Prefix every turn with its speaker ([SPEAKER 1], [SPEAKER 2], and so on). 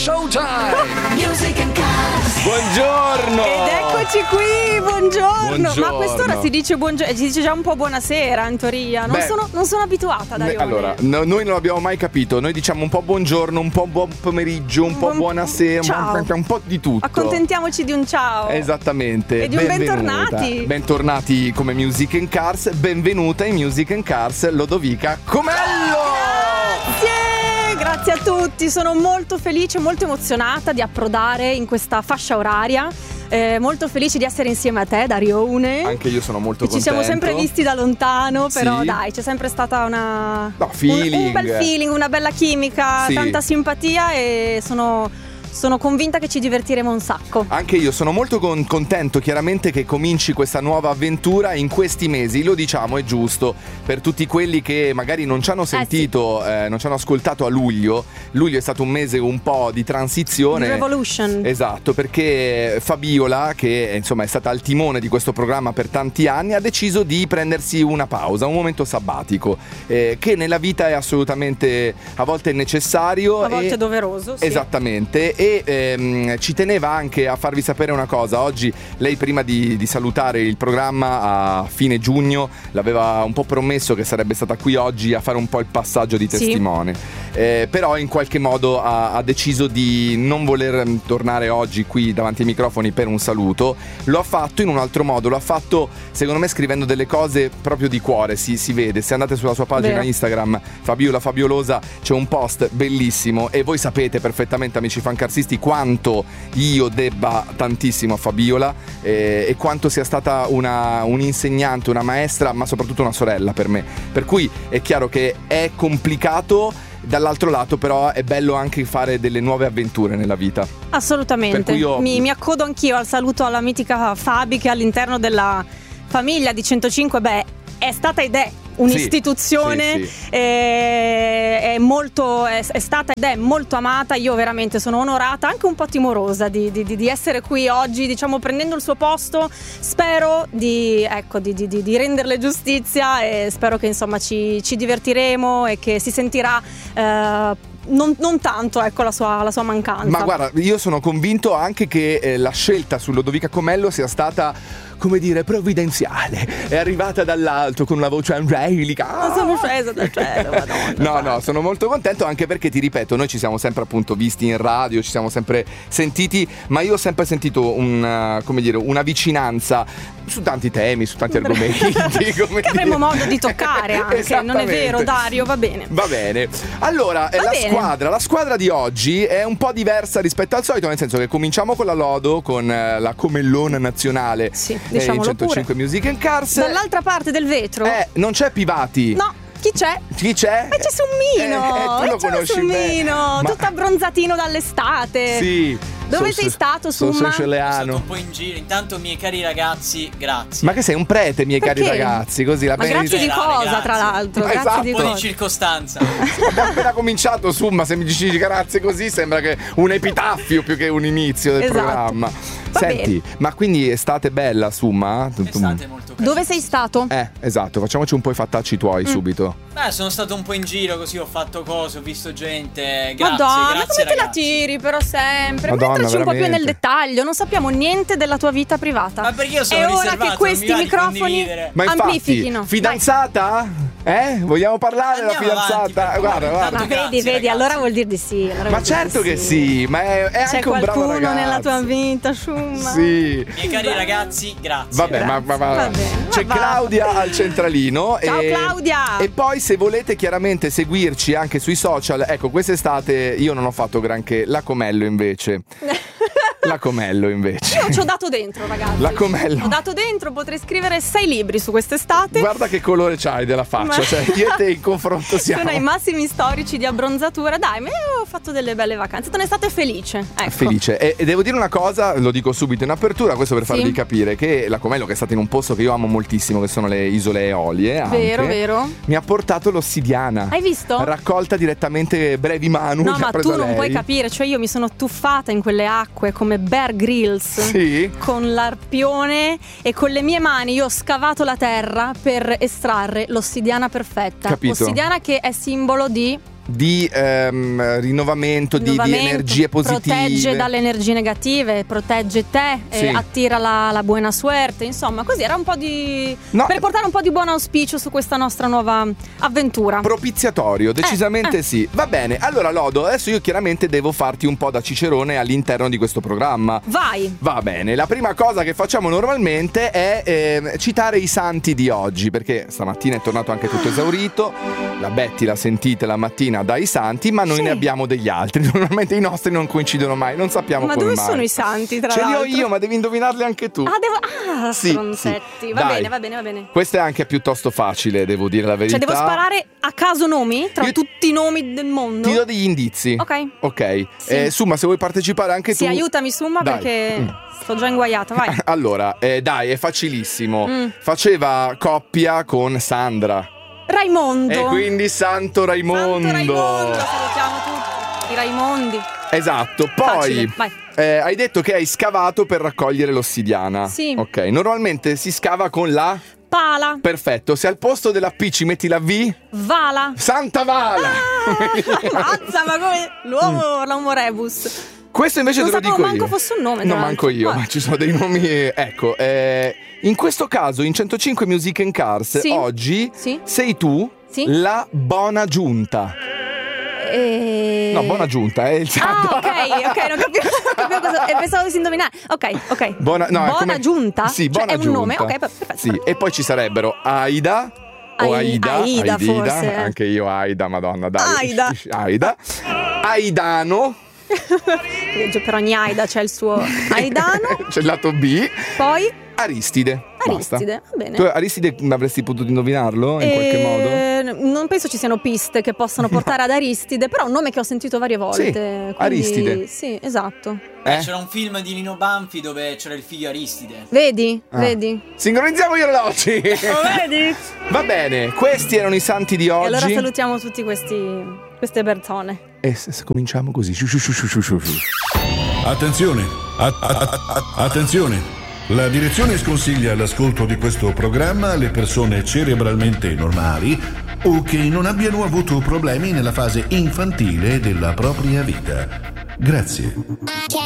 [SPEAKER 1] showtime.
[SPEAKER 2] Music and Cars.
[SPEAKER 3] Buongiorno!
[SPEAKER 4] Ed eccoci qui, buongiorno.
[SPEAKER 3] Buongiorno.
[SPEAKER 4] Ma a quest'ora si dice buongiorno, si dice già un po' buonasera in teoria. Non sono abituata ad Arione.
[SPEAKER 3] Allora, noi non l'abbiamo mai capito. Noi diciamo un po' buongiorno, un po' buon pomeriggio, un po' buonasera,
[SPEAKER 4] ciao.
[SPEAKER 3] un po' di tutto.
[SPEAKER 4] Accontentiamoci di un ciao.
[SPEAKER 3] Esattamente.
[SPEAKER 4] E di un
[SPEAKER 3] Benvenuta.
[SPEAKER 4] bentornati.
[SPEAKER 3] Bentornati come Music and Cars. Benvenuta in Music and Cars Lodovica Comello.
[SPEAKER 4] Grazie a tutti, sono molto felice, molto emozionata di approdare in questa fascia oraria. Molto felice di essere insieme a te, Darione.
[SPEAKER 3] Anche io sono molto contento.
[SPEAKER 4] Ci siamo sempre visti da lontano, però
[SPEAKER 3] Sì.
[SPEAKER 4] dai, c'è sempre stata un
[SPEAKER 3] feeling.
[SPEAKER 4] bel feeling, una bella chimica,
[SPEAKER 3] Sì.
[SPEAKER 4] tanta simpatia e sono convinta che ci divertiremo un sacco.
[SPEAKER 3] Anche io sono molto contento chiaramente che cominci questa nuova avventura in questi mesi. Lo diciamo, è giusto, per tutti quelli che magari non ci hanno sentito, non ci hanno ascoltato a luglio. Luglio è stato un mese un po' di transizione.
[SPEAKER 4] Revolution.
[SPEAKER 3] Esatto, perché Fabiola, che insomma è stata al timone di questo programma per tanti anni, ha deciso di prendersi una pausa, un momento sabbatico, che nella vita è assolutamente a volte necessario.
[SPEAKER 4] A volte doveroso, sì.
[SPEAKER 3] Esattamente. E ci teneva anche a farvi sapere una cosa. Oggi lei, prima di salutare il programma a fine giugno, l'aveva un po' promesso che sarebbe stata qui oggi a fare un po' il passaggio di testimone. Però in qualche modo ha deciso di non voler tornare oggi qui davanti ai microfoni per un saluto. Lo ha fatto in un altro modo, lo ha fatto secondo me scrivendo delle cose proprio di cuore, si vede. Se andate sulla sua pagina
[SPEAKER 4] Vero.
[SPEAKER 3] Instagram, Fabiola Fabiolosa, c'è un post bellissimo e voi sapete perfettamente, amici fancarsisti, quanto io debba tantissimo a Fabiola e quanto sia stata un insegnante, una maestra, ma soprattutto una sorella per me. Per cui è chiaro che è complicato, dall'altro lato però è bello anche fare delle nuove avventure nella vita.
[SPEAKER 4] Assolutamente.
[SPEAKER 3] Per cui io
[SPEAKER 4] mi accodo anch'io al saluto alla mitica Fabi, che all'interno della famiglia di 105 è stata ed è un'istituzione,
[SPEAKER 3] sì.
[SPEAKER 4] È stata ed è molto amata. Io veramente sono onorata, anche un po' timorosa di essere qui oggi, diciamo, prendendo il suo posto. Spero di renderle giustizia e spero che insomma ci divertiremo e che si sentirà non tanto, ecco, la sua mancanza.
[SPEAKER 3] Ma guarda, io sono convinto anche che la scelta su Lodovica Comello sia stata, come dire, provvidenziale. È arrivata dall'alto con una voce angelica.
[SPEAKER 4] Sono scesa dal cielo, Madonna.
[SPEAKER 3] No, sono molto contento, anche perché ti ripeto, noi ci siamo sempre appunto visti in radio, ci siamo sempre sentiti, ma io ho sempre sentito una vicinanza su tanti temi, su tanti argomenti che
[SPEAKER 4] avremo modo di toccare anche, non è vero, Dario? Va bene.
[SPEAKER 3] Va bene. Allora, la squadra di oggi è un po' diversa rispetto al solito, nel senso che cominciamo con la Lodo, con la Comellona nazionale.
[SPEAKER 4] Sì,
[SPEAKER 3] in
[SPEAKER 4] diciamolo
[SPEAKER 3] 105
[SPEAKER 4] pure.
[SPEAKER 3] Music and Cars.
[SPEAKER 4] Dall'altra parte del vetro
[SPEAKER 3] non c'è Pivati.
[SPEAKER 4] No, chi c'è?
[SPEAKER 3] Chi c'è?
[SPEAKER 4] C'è Summino.
[SPEAKER 3] Tu lo conosci
[SPEAKER 4] Summino,
[SPEAKER 3] bene.
[SPEAKER 4] tutto abbronzatino dall'estate.
[SPEAKER 3] Sì.
[SPEAKER 4] Dove sei stato, Summa?
[SPEAKER 3] Sono
[SPEAKER 5] Sono
[SPEAKER 3] celeano.
[SPEAKER 5] stato un po' in giro. Intanto, miei cari ragazzi, grazie.
[SPEAKER 3] Ma che sei un prete, miei cari
[SPEAKER 4] Perché?
[SPEAKER 3] ragazzi, così la
[SPEAKER 4] Ma grazie di
[SPEAKER 5] Ragazzi.
[SPEAKER 4] cosa, tra l'altro?
[SPEAKER 3] Ma
[SPEAKER 4] Grazie
[SPEAKER 3] esatto.
[SPEAKER 4] di
[SPEAKER 5] Un po' di
[SPEAKER 4] cosa?
[SPEAKER 5] circostanza.
[SPEAKER 3] Abbiamo appena cominciato, Summa, se mi dici grazie così sembra che un epitaffio più che un inizio del
[SPEAKER 4] Esatto.
[SPEAKER 3] programma.
[SPEAKER 4] Va
[SPEAKER 3] Senti, ma quindi estate bella, Summa?
[SPEAKER 5] Estate molto carina.
[SPEAKER 4] Dove sei stato?
[SPEAKER 3] Esatto, facciamoci un po' i fattacci tuoi subito.
[SPEAKER 5] Sono stato un po' in giro, così ho fatto cose, ho visto gente. Grazie,
[SPEAKER 4] Madonna,
[SPEAKER 5] grazie
[SPEAKER 4] come te la
[SPEAKER 5] ragazzi.
[SPEAKER 4] tiri però sempre?
[SPEAKER 3] Madonna,
[SPEAKER 4] Entraci un po' più
[SPEAKER 3] veramente.
[SPEAKER 4] nel dettaglio, non sappiamo niente della tua vita privata.
[SPEAKER 5] Ma perché io sono
[SPEAKER 4] È ora
[SPEAKER 5] riservato,
[SPEAKER 4] che
[SPEAKER 5] non
[SPEAKER 4] questi
[SPEAKER 5] mi va di
[SPEAKER 4] microfoni
[SPEAKER 5] condividere.
[SPEAKER 3] Ma infatti,
[SPEAKER 4] amplifichino.
[SPEAKER 3] fidanzata? Vogliamo parlare della
[SPEAKER 5] Andiamo avanti,
[SPEAKER 3] fidanzata?
[SPEAKER 5] per
[SPEAKER 3] Guarda,
[SPEAKER 5] favore.
[SPEAKER 3] guarda.
[SPEAKER 4] Ma
[SPEAKER 5] Grazie,
[SPEAKER 4] vedi,
[SPEAKER 5] ragazzi.
[SPEAKER 4] allora vuol dire di sì. allora
[SPEAKER 3] Ma
[SPEAKER 4] vuol dire
[SPEAKER 3] certo
[SPEAKER 4] di
[SPEAKER 3] che sì, ma è
[SPEAKER 4] C'è
[SPEAKER 3] anche un bravo
[SPEAKER 4] qualcuno
[SPEAKER 3] ragazzo.
[SPEAKER 4] nella tua vita, Summa?
[SPEAKER 3] Sì.
[SPEAKER 5] Miei cari ragazzi, grazie.
[SPEAKER 3] Vabbè, ma
[SPEAKER 4] Va bene,
[SPEAKER 3] c'è
[SPEAKER 4] va.
[SPEAKER 3] Claudia al centralino.
[SPEAKER 4] Ciao, Claudia.
[SPEAKER 3] E poi, se volete chiaramente seguirci anche sui social, ecco, quest'estate io non ho fatto granché. La Comello invece.
[SPEAKER 4] Io ci ho dato dentro, ragazzi.
[SPEAKER 3] La Comello.
[SPEAKER 4] Ho dato dentro, potrei scrivere 6 libri su quest'estate.
[SPEAKER 3] Guarda che colore c'hai della faccia.
[SPEAKER 4] Ma-
[SPEAKER 3] Cioè, io e te in confronto siamo.
[SPEAKER 4] Sono ai massimi storici di abbronzatura. Dai, ma io ho fatto delle belle vacanze. Te ne state felice? Ecco.
[SPEAKER 3] Felice. E devo dire una cosa, lo dico subito in apertura, questo per farvi
[SPEAKER 4] Sì.
[SPEAKER 3] capire che la Comello, che è stata in un posto che io amo moltissimo, che sono le isole Eolie, anche,
[SPEAKER 4] Vero.
[SPEAKER 3] mi ha portato l'ossidiana.
[SPEAKER 4] Hai visto?
[SPEAKER 3] Raccolta direttamente Brevi Manu.
[SPEAKER 4] No,
[SPEAKER 3] che ha
[SPEAKER 4] ma
[SPEAKER 3] preso
[SPEAKER 4] tu non
[SPEAKER 3] lei.
[SPEAKER 4] puoi capire. Cioè, io mi sono tuffata in quelle acque come Bear Grylls.
[SPEAKER 3] Sì.
[SPEAKER 4] Con l'arpione e con le mie mani io ho scavato la terra per estrarre l'ossidiana perfetta.
[SPEAKER 3] Capito.
[SPEAKER 4] Ossidiana che è simbolo di
[SPEAKER 3] di rinnovamento, di energie positive.
[SPEAKER 4] Protegge dalle energie negative, protegge te,
[SPEAKER 3] Sì.
[SPEAKER 4] attira la buona suerte. Insomma, così era un po' di.
[SPEAKER 3] No.
[SPEAKER 4] Per portare un po' di buon auspicio su questa nostra nuova avventura.
[SPEAKER 3] Propiziatorio, decisamente sì. Va bene, allora Lodo, adesso io chiaramente devo farti un po' da cicerone all'interno di questo programma.
[SPEAKER 4] Vai!
[SPEAKER 3] Va bene, la prima cosa che facciamo normalmente è citare i santi di oggi, perché stamattina è tornato anche tutto esaurito. La Betty la sentite la mattina dai santi, ma noi
[SPEAKER 4] Sì.
[SPEAKER 3] ne abbiamo degli altri. Normalmente i nostri non coincidono mai, non sappiamo
[SPEAKER 4] Ma
[SPEAKER 3] come
[SPEAKER 4] dove
[SPEAKER 3] mai.
[SPEAKER 4] sono i santi, tra
[SPEAKER 3] Ce li ho
[SPEAKER 4] l'altro?
[SPEAKER 3] io, ma devi indovinarli anche tu. Sì,
[SPEAKER 4] stronzetti.
[SPEAKER 3] sì.
[SPEAKER 4] Va
[SPEAKER 3] Dai.
[SPEAKER 4] bene, va bene.
[SPEAKER 3] Questo è anche piuttosto facile, devo dire la verità.
[SPEAKER 4] Cioè, devo sparare a caso nomi? Tra
[SPEAKER 3] Io-
[SPEAKER 4] tutti i nomi del mondo?
[SPEAKER 3] Ti do degli indizi.
[SPEAKER 4] Ok. Sì.
[SPEAKER 3] Summa, se vuoi partecipare anche
[SPEAKER 4] Sì,
[SPEAKER 3] tu.
[SPEAKER 4] aiutami, Summa,
[SPEAKER 3] Dai.
[SPEAKER 4] perché sto già inguaiata, vai.
[SPEAKER 3] Allora, dai, è facilissimo. Faceva coppia con Sandra.
[SPEAKER 4] Raimondo.
[SPEAKER 3] E quindi Santo Raimondo.
[SPEAKER 4] Santo Raimondo, salutiamo tutti. I Raimondi.
[SPEAKER 3] Esatto. Poi
[SPEAKER 4] Facile, vai.
[SPEAKER 3] hai detto che hai scavato per raccogliere l'ossidiana.
[SPEAKER 4] Sì.
[SPEAKER 3] Ok, normalmente si scava con la.
[SPEAKER 4] Pala.
[SPEAKER 3] Perfetto, se al posto della P ci metti la V.
[SPEAKER 4] Vala.
[SPEAKER 3] Santa Vala.
[SPEAKER 4] Mazza, ma come l'uomo rebus.
[SPEAKER 3] Questo invece
[SPEAKER 4] Non
[SPEAKER 3] te lo
[SPEAKER 4] sapevo
[SPEAKER 3] dico
[SPEAKER 4] manco
[SPEAKER 3] io.
[SPEAKER 4] fosse un nome, tra
[SPEAKER 3] Non
[SPEAKER 4] l'altro.
[SPEAKER 3] manco io,
[SPEAKER 4] Guarda.
[SPEAKER 3] ma ci sono dei nomi. Ecco, in questo caso in 105 Music and Cars
[SPEAKER 4] Sì.
[SPEAKER 3] oggi
[SPEAKER 4] Sì.
[SPEAKER 3] sei tu
[SPEAKER 4] Sì.
[SPEAKER 3] la Bona Giunta. No, Buona Giunta è il santo.
[SPEAKER 4] ok, non capivo cosa. Pensavo di indovinare. Ok.
[SPEAKER 3] Buona
[SPEAKER 4] Giunta?
[SPEAKER 3] Sì,
[SPEAKER 4] Cioè,
[SPEAKER 3] Buona
[SPEAKER 4] è un
[SPEAKER 3] Giunta.
[SPEAKER 4] nome? Ok, perfetto.
[SPEAKER 3] Sì, e poi ci sarebbero Aida. O Aida,
[SPEAKER 4] Aida, forse.
[SPEAKER 3] Anche io Aida, madonna, dai.
[SPEAKER 4] Aida.
[SPEAKER 3] Aidano.
[SPEAKER 4] Per ogni Aida c'è il suo Aidano.
[SPEAKER 3] C'è il lato B.
[SPEAKER 4] Poi
[SPEAKER 3] Aristide. Basta.
[SPEAKER 4] Aristide, va bene.
[SPEAKER 3] Tu Aristide avresti potuto indovinarlo in qualche modo?
[SPEAKER 4] Non penso ci siano piste che possano portare ad Aristide, però è un nome che ho sentito varie volte.
[SPEAKER 3] Sì,
[SPEAKER 4] quindi-
[SPEAKER 3] Aristide.
[SPEAKER 4] Sì, esatto.
[SPEAKER 5] C'era un film di Nino Banfi dove c'era il figlio Aristide.
[SPEAKER 4] Vedi?
[SPEAKER 3] Ah.
[SPEAKER 4] Vedi?
[SPEAKER 3] Sincronizziamo gli orologi.
[SPEAKER 4] Vedi?
[SPEAKER 3] Va bene, questi erano i santi di
[SPEAKER 4] E
[SPEAKER 3] oggi.
[SPEAKER 4] allora salutiamo tutti queste persone.
[SPEAKER 3] E cominciamo così.
[SPEAKER 1] Attenzione, attenzione. La direzione sconsiglia l'ascolto di questo programma alle persone cerebralmente normali o che non abbiano avuto problemi nella fase infantile della propria vita. Grazie.